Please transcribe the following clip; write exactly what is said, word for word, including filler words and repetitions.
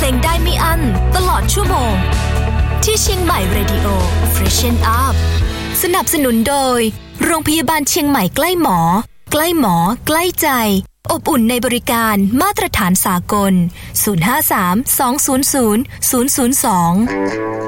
ลงได้ไม่อั้นตลอดชั่วโมงที่เชียงใหม่ Radio Freshen Up สนับสนุนโดยโรงพยาบาลเชียงใหม่ใกล้หมอใกล้หมอใกล้ใจอบอุ่นในบริการมาตรฐานสากลศูนย์ ห้า สาม สอง ศูนย์ ศูนย์ ศูนย์ ศูนย์ สอง